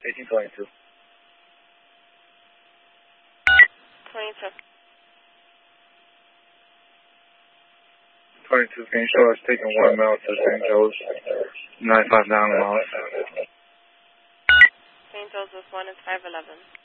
1822. 22. 22, can you show us taking 1 mile to St. Joe's, 959 miles? St. Joseph 1 is 511.